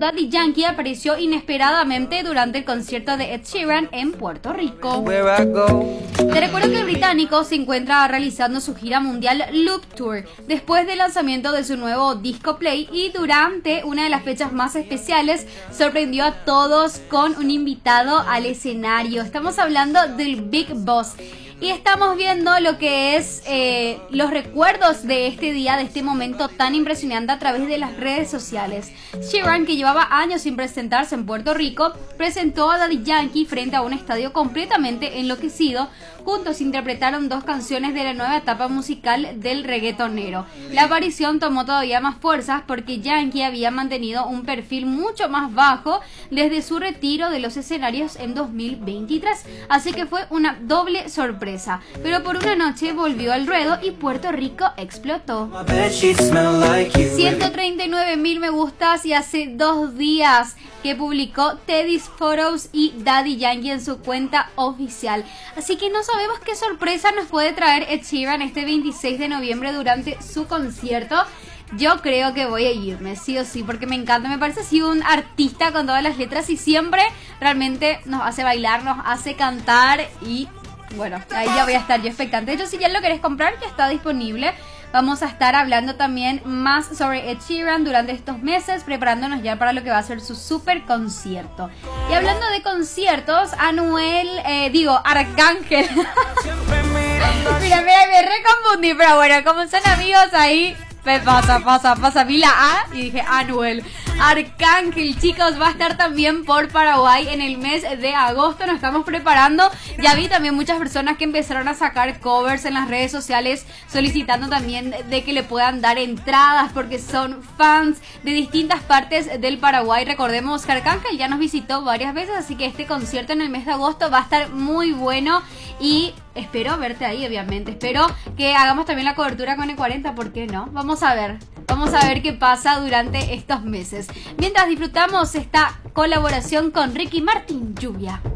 Daddy Yankee apareció inesperadamente durante el concierto de Ed Sheeran en Puerto Rico. Te recuerdo que el británico se encuentra realizando su gira mundial Loop Tour después del lanzamiento de su nuevo disco Play, y durante una de las fechas más especiales sorprendió a todos con un invitado al escenario. Estamos hablando del Big Boss. Y estamos viendo lo que es los recuerdos de este día, de este momento tan impresionante a través de las redes sociales. Sheeran, que llevaba años sin presentarse en Puerto Rico, presentó a Daddy Yankee frente a un estadio completamente enloquecido. Juntos interpretaron 2 canciones de la nueva etapa musical del reggaetonero. La aparición tomó todavía más fuerzas porque Yankee había mantenido un perfil mucho más bajo desde su retiro de los escenarios en 2023. Así que fue una doble sorpresa. Pero por una noche volvió al ruedo y Puerto Rico explotó. 139,000 me gustas y hace 2 días que publicó Teddy's Photos y Daddy Yankee en su cuenta oficial. Así que no sabemos qué sorpresa nos puede traer Ed Sheeran este 26 de noviembre durante su concierto. Yo creo que voy a irme, sí o sí, porque me encanta, me parece así un artista con todas las letras y siempre realmente nos hace bailar, nos hace cantar y bueno, ahí ya voy a estar yo expectante. De hecho, si ya lo querés comprar, ya está disponible. Vamos a estar hablando también más sobre Ed Sheeran durante estos meses, preparándonos ya para lo que va a ser su super concierto. Y hablando de conciertos, Arcángel. Mira, me reconfundí, pero bueno, como son amigos ahí, pasa. Vi la A y dije Anuel. Arcángel, chicos, va a estar también por Paraguay en el mes de agosto. Nos estamos preparando. Ya vi también muchas personas que empezaron a sacar covers en las redes sociales solicitando también de que le puedan dar entradas porque son fans de distintas partes del Paraguay. Recordemos que Arcángel ya nos visitó varias veces, así que este concierto en el mes de agosto va a estar muy bueno y espero verte ahí, obviamente. Espero que hagamos también la cobertura con E40, ¿por qué no? Vamos a ver qué pasa durante estos meses. Mientras disfrutamos esta colaboración con Ricky Martin, Lluvia.